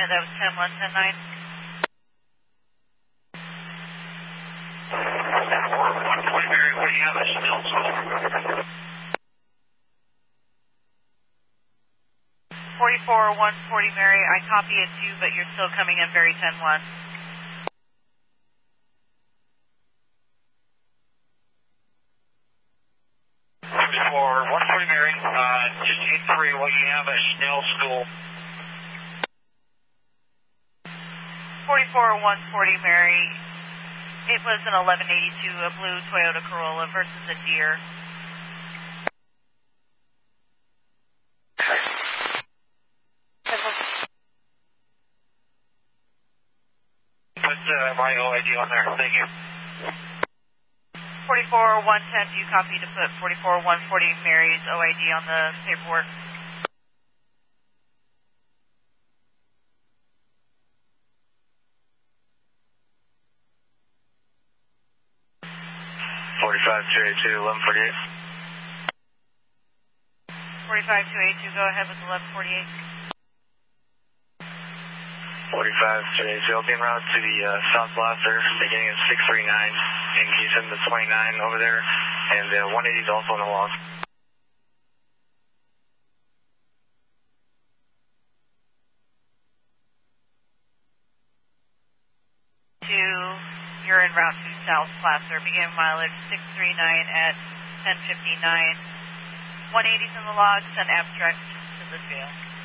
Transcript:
that was 10-1, 10-9. 140 Mary, what do you have at Snell School? 44, 140 Mary, I copy it too, but you're still coming in very 10-1. For 140 Mary, just inquiry what you have at Snell School. 44, 140 Mary, it was an 1182, a blue Toyota Corolla versus a Deer. Put my OID on there, thank you. 44, 110, do you copy to put 44, 140 Mary's OID on the paperwork? 45-282, 1148. 45-282, go ahead with 1148. 45-282, I'll be en route to the South Blaster, beginning at 639, and he's in the 29 over there, and 180 is also on the log. You're en route to South Placer, begin mileage 639 at 10:59. 180's in the log, send abstract to the field.